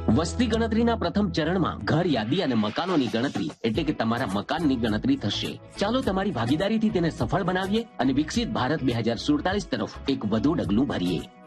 વસ્તી ગણતરીના પ્રથમ ચરણમાં ઘર યાદી અને મકાનોની ગણતરી એટલે કે તમારા મકાનની ગણતરી થશે. ચાલો તમારી ભાગીદારીથી તેને સફળ બનાવીએ અને વિકસિત ભારત 2047 તરફ એક વધુ ડગલું ભરીએ.